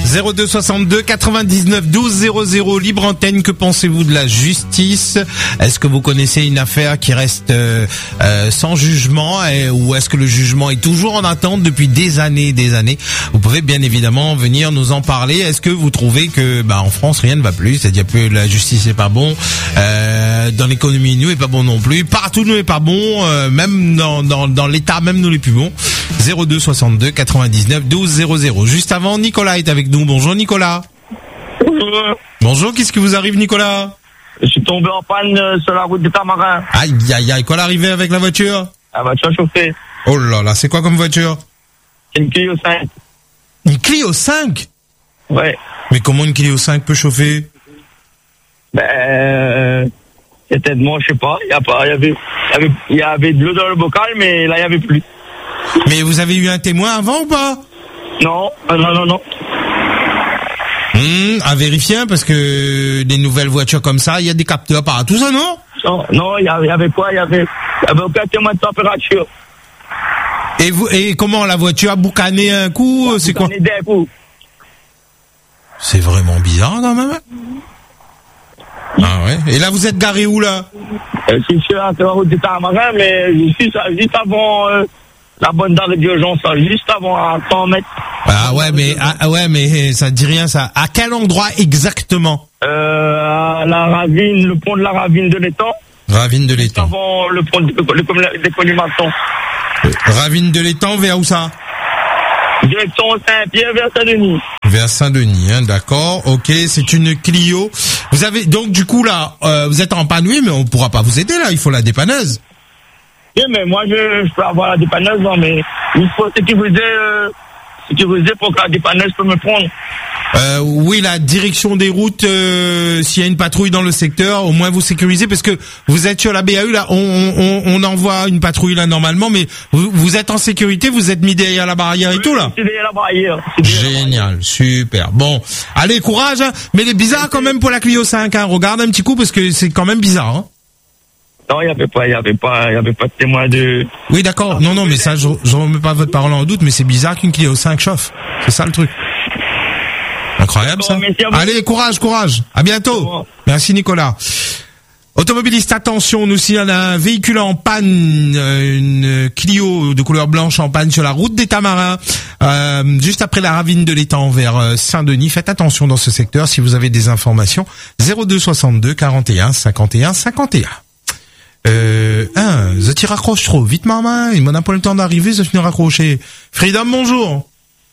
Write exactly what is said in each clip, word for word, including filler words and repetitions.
zéro deux soixante-deux quatre-vingt-dix-neuf douze zéro zéro, libre antenne. Que pensez-vous de la justice? Est-ce que vous connaissez une affaire qui reste euh, euh, sans jugement, et, ou est-ce que le jugement est toujours en attente depuis des années et des années? Vous pouvez bien évidemment venir nous en parler. Est-ce que vous trouvez que bah en France rien ne va plus, c'est-à-dire que la justice est pas bon, euh, dans l'économie nous est pas bon non plus, partout nous est pas bon, euh, même dans dans dans l'état même nous les plus bons. zéro deux soixante-deux quatre-vingt-dix-neuf douze zéro zéro. Juste avant, Nicolas est avec nous. Bonjour Nicolas. Bonjour. Bonjour, qu'est-ce que vous arrive Nicolas? Je suis tombé en panne euh, sur la route de Tamarin. Aïe aïe aïe, quoi l'arrivée avec la voiture? La voiture chauffée. Oh là là, c'est quoi comme voiture? C'est une Clio cinq. Une Clio cinq? Ouais. Mais comment une Clio cinq peut chauffer? Ben, euh, c'était de moi, je sais pas. Il y a pas, il y avait, il y avait, il y avait de l'eau dans le bocal, mais là il y avait plus. Mais vous avez eu un témoin avant ou pas? Non, euh, non, non, non. Hum, à vérifier, parce que des nouvelles voitures comme ça, il y a des capteurs par tout ça, non? Non, non, il y avait, il y avait quoi? Il y avait, il y avait aucun témoin de température. Et vous, et comment la voiture a boucané un coup? C'est quoi? Boucané d'un coup. C'est vraiment bizarre quand même. Ah ouais. Et là, vous êtes garé où là? Euh, je suis sur la route de Tamarin, mais je suis juste avant euh, la bonne d'arrêt d'urgence, juste avant à cent mètres. Ah ouais, mais ah ouais, mais ça dit rien ça. À quel endroit exactement? Euh, à la ravine, le pont de la ravine de l'étang. Ravine de l'étang. Avant le pont de, le, des collimations. Ravine de l'étang, vers où ça? Direction Saint-Pierre vers Saint-Denis. Vers Saint-Denis, hein, d'accord. Ok, c'est une Clio. Vous avez donc du coup là, euh, vous êtes en panne, oui, mais on pourra pas vous aider là. Il faut la dépanneuse. Oui, mais moi je, je peux avoir la dépanneuse, non, mais il faut sécuriser, euh, sécuriser pour que la dépanneuse peut me prendre. Euh, oui, la direction des routes, euh, s'il y a une patrouille dans le secteur, au moins vous sécurisez, parce que vous êtes sur la B A U là, on, on, on envoie une patrouille là normalement, mais vous, vous êtes en sécurité, vous êtes mis derrière la barrière et Oui, tout là. C'est derrière la barrière. Derrière Génial, la barrière. super. Bon, allez, courage, hein. Mais il est bizarre quand même pour la Clio cinq, hein. Regarde un petit coup parce que c'est quand même bizarre, hein. Non, il y avait pas, il y avait pas, il y avait pas de témoin de. Oui, d'accord. Non, non, mais ça, je, je remets pas votre parole en doute, mais c'est bizarre qu'une Clio cinq chauffe. C'est ça le truc. Incroyable ça. Allez, courage, courage. À bientôt. Merci Nicolas. Automobiliste, attention, nous aussi on a un véhicule en panne, une Clio de couleur blanche en panne sur la route des Tamarins, euh, juste après la ravine de l'étang vers Saint-Denis. Faites attention dans ce secteur si vous avez des informations. zéro deux soixante-deux quarante et un cinquante et un cinquante et un. Euh, un, je t'y raccroche trop vite, maman. Il m'en a pas le temps d'arriver, je finis raccrocher. Freedom, bonjour.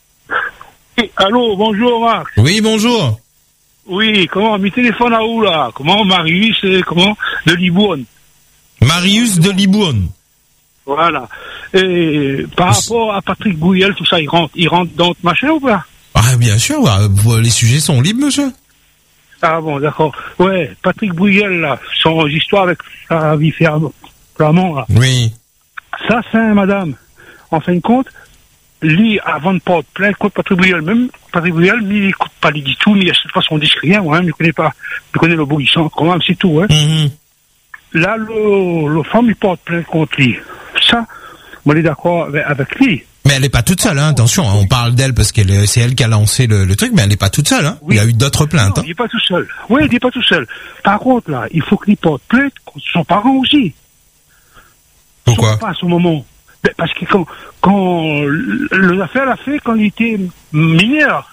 Allô, bonjour Marc. Oui, bonjour. Oui, comment, mes téléphones à où là? Comment, Marius, et comment? De Libourne. Marius de Libourne. Voilà. Et par rapport à Patrick Bouillel, tout ça, il rentre, il rentre dans votre machin ou pas? Ah, bien sûr, les sujets sont libres, monsieur. Ah bon, d'accord. Ouais, Patrick Bouillel, là, son histoire avec sa vie Flamand, là. Oui. Ça, c'est un madame. En fin de compte, lui, avant de porter plainte contre Patrick Bouillel, même Patrick Bouillel, lui, il n'écoute pas les du tout, ni de cette façon, on dit rien, moi, il ne connaît pas, il connaît le bouillissant, quand même, c'est tout, hein. Mm-hmm. Là, le, le femme, il porte plainte contre lui. Ça, on est d'accord avec, avec lui. Mais elle n'est pas toute seule, hein, attention, hein, on parle d'elle parce que c'est elle qui a lancé le, le truc, mais elle n'est pas toute seule, hein. Oui. Il y a eu d'autres plaintes. Non, hein. Il n'est pas tout seul. Oui, il n'est pas tout seul. Par contre, là, il faut qu'il porte plainte contre son parent aussi. Pourquoi? Son papa, à ce moment. Parce que quand, quand l'affaire l'a fait quand il était mineur,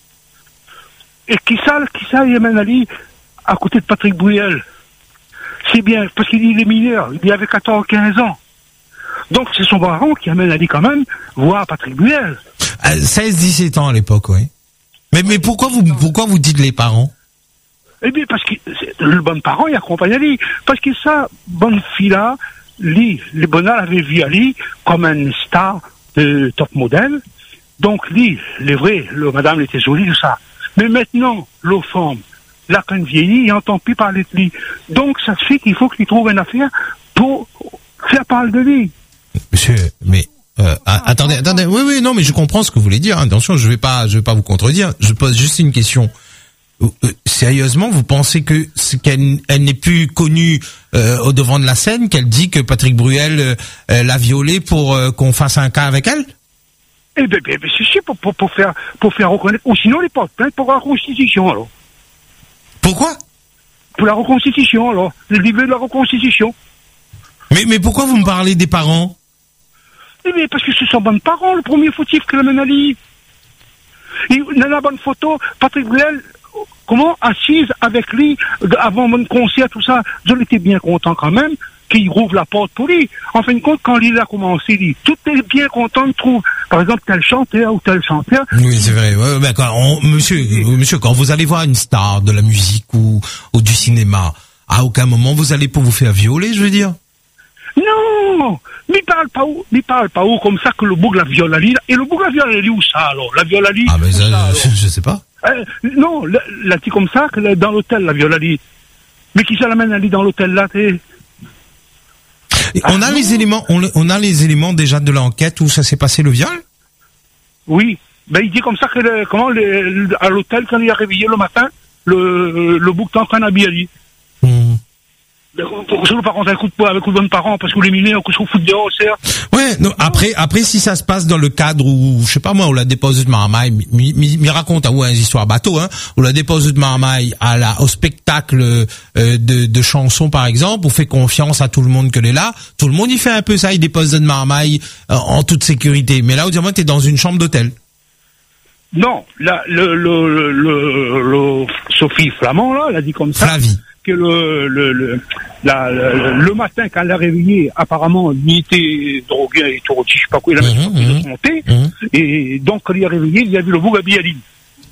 et qui ça, qui ça, Yemen Ali, à côté de Patrick Bouillel, c'est bien, parce qu'il est mineur, il avait quatorze quinze ans. Donc c'est son parent qui amène Ali quand même voir Patrick Bouillel. Euh, seize dix-sept ans à l'époque, oui. Mais, mais pourquoi vous, pourquoi vous dites les parents? Eh bien, parce que le bon parent, il accompagne Ali. Parce que ça, bonne fille-là, lui, les bonheurs avaient vu Ali comme une star de top modèle. Donc, lui, les vrais, le madame était jolie, tout ça. Mais maintenant, l'eau femme, là, quand il vieillit, il n'entend plus parler de lui. Donc, ça fait qu'il faut qu'il trouve une affaire pour faire parler de lui. Monsieur, mais, euh, ah, attendez, attendez, oui, oui, non, mais je comprends ce que vous voulez dire. Hein. Attention, je vais pas, je vais pas vous contredire. Je pose juste une question. Euh, sérieusement, vous pensez que c'est qu'elle elle n'est plus connue euh, au devant de la scène, qu'elle dit que Patrick Bouillel euh, l'a violée pour euh, qu'on fasse un cas avec elle? Eh ben, ben, ben c'est pour, pour, pour faire, pour faire reconnaître, ou sinon les porte plainte pour la reconstitution, alors. Pourquoi? Pour la reconstitution, alors. Le livret de la reconstitution. Mais, mais pourquoi vous me parlez des parents? Eh bien, parce que ce sont bons parents, le premier fautif que la Menali. Il a la bonne photo, Patrick Bruel, comment, assise avec lui, avant mon concert, tout ça, j'en étais bien content quand même, qu'il rouvre la porte pour lui. En fin de compte, quand il a commencé, il dit, tout est bien content de trouver, par exemple, tel chanteur ou tel chanteur. Oui, c'est vrai. Ouais, ben, quand on, monsieur, monsieur, quand vous allez voir une star de la musique ou, ou du cinéma, à aucun moment vous allez pour vous faire violer, je veux dire. Non, mais parle pas où, mais parle pas où comme ça que le bouc la violali, et le bouc la violali où ça alors, la violali. Ah ben ça, ça je, je sais pas. Euh, non, là tu comme ça que dans l'hôtel la violali. Mais qui ça l'amène à aller dans l'hôtel là, t'es. On a ah, les non. éléments, on, on a les éléments déjà de l'enquête où ça s'est passé le viol. Oui, ben il dit comme ça que le, comment le, à l'hôtel quand il a réveillé le matin, le le bouc t'en train d'habiller. Mmh. Pour ça, par contre, un coup de poing avec de parents, parce que les mineurs, que je trouve foot dehors, c'est. Ouais, non, après, après, si ça se passe dans le cadre où, je sais pas moi, on la dépose de marmaille, mi, mi, mi raconte, ah ouais, une histoire bateau, hein, on la dépose de marmaille à la, au spectacle, euh, de, de chansons, par exemple, on fait confiance à tout le monde que est là, tout le monde y fait un peu ça, il dépose de marmaille, euh, en toute sécurité. Mais là, au diamant, t'es dans une chambre d'hôtel. Non, là, le, le, le, le, le, Sophie Flamand, là, elle a dit comme ça. Flavie. Que le le le, la, le le matin quand elle l'a réveillé, apparemment il était drogué et tout, je sais pas quoi, il avait mmh, mmh, monté, mmh. Et donc quand il a réveillé, il a vu le bouc habillé à l'île.